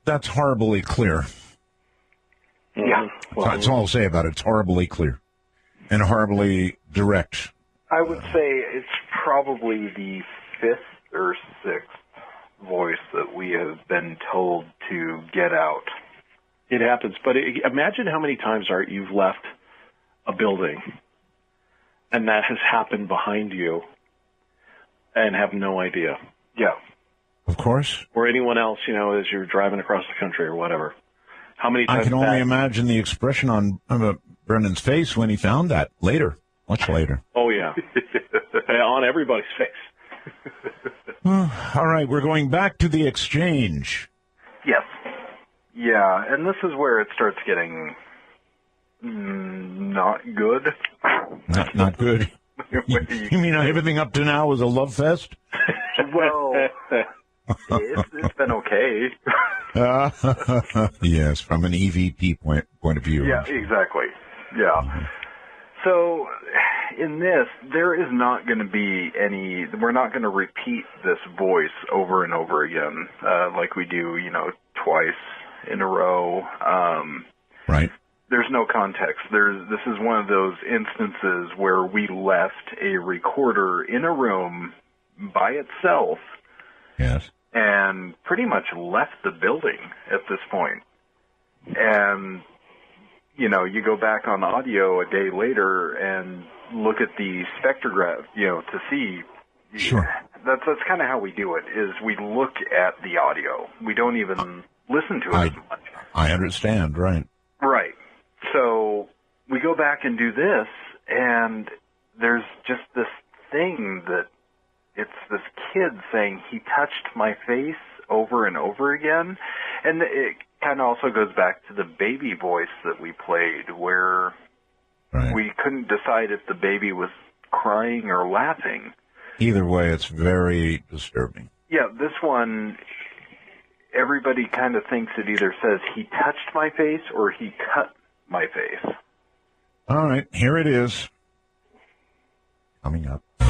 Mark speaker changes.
Speaker 1: That's horribly clear.
Speaker 2: Yeah.
Speaker 3: Well,
Speaker 1: That's all I'll say about it. It's horribly clear and horribly direct.
Speaker 2: I would say it's probably the fifth or sixth voice that we have been told to get out.
Speaker 3: it happens. But imagine how many times, Art, you've left a building and that has happened behind you and have no idea.
Speaker 2: Yeah.
Speaker 1: Of course.
Speaker 3: Or anyone else, as you're driving across the country or whatever. How many times
Speaker 1: I can only
Speaker 3: that-
Speaker 1: imagine the expression on Brendan's face when he found that later, much later.
Speaker 3: Oh, yeah. On everybody's face.
Speaker 1: All right, we're going back to the exchange.
Speaker 2: Yes. Yeah, and this is where it starts getting not good.
Speaker 1: Not good. You mean everything up to now was a love fest?
Speaker 2: Well, it's been okay.
Speaker 1: Yes, from an EVP point of view.
Speaker 2: Yeah, exactly. Yeah. So in this, there is not going to be we're not going to repeat this voice over and over again like we do, twice in a row.
Speaker 1: Right.
Speaker 2: There's no context. This is one of those instances where we left a recorder in a room by itself.
Speaker 1: Yes.
Speaker 2: And pretty much left the building at this point. And, you go back on audio a day later and look at the spectrograph, to see.
Speaker 1: Sure.
Speaker 2: That's kind of how we do it, is we look at the audio. We don't even listen to it as much.
Speaker 1: I understand, right.
Speaker 2: Right. So we go back and do this, and there's just this thing that it's this kid saying he touched my face over and over again. And it kind of also goes back to the baby voice that we played, where we couldn't decide if the baby was crying or laughing.
Speaker 1: Either way, it's very disturbing.
Speaker 2: Yeah, this one, everybody kind of thinks it either says he touched my face or he cut my face.
Speaker 1: All right, here it is. Coming up.